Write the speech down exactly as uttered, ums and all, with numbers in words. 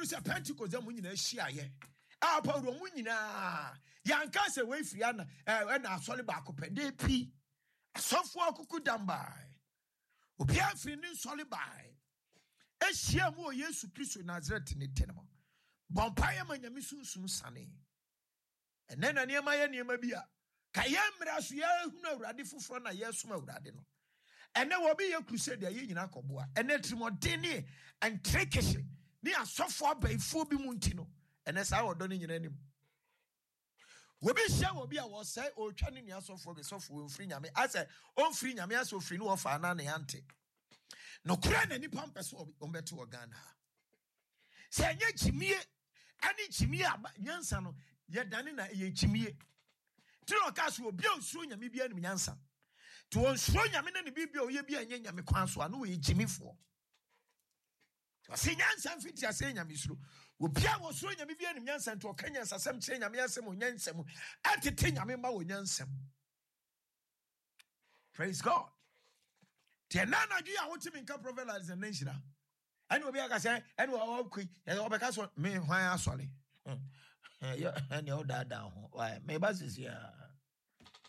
say Pentecost mu nyina hia ye apa ro mu nyina yanka se we firi ana e na asole ba akopede pi asofo akuku dambai obi afiri ni sole bai e hia mu o Yesu Kristo Nazareth ni tenemo bompaye manyame sunsun sane ene na niema ye niema bia ka ye mra so ye hunu awurade foforo na ye som awurade no ene wo bi ye crusade ye nyina koboa ene trimodeni and trekeshe ni asofo abaifo bi mu ntino ene sa wodo ni nyina nim wo bi hia wo bi a wo sai o twa ni asofo be sofo mfiri nyame ase o mfiri nyame ase ofiri ni wo fa na na yante no kura na nipa mpese o mbete wo Ghana se anya jimie ani jimie aba nyansa no ye dane na ye jimie tiro kaso obi osuro nyame bia ni nyansa to onsuro nyame na ni bibia o ye bia anya nyame kwan so ano we jimifo ase nyansa mfiti ase nyame suro obi a wosuro nyame bia ni nyansa to kanya sasam kire nyame asem onyansam atete nyame ma onyansam. Praise God. Te na na dwi a wotimi nka prophet as a nation ani obi aka say ani wo kwi e obeka so me hwan asole ya ani o da da ho why me ba sisi ya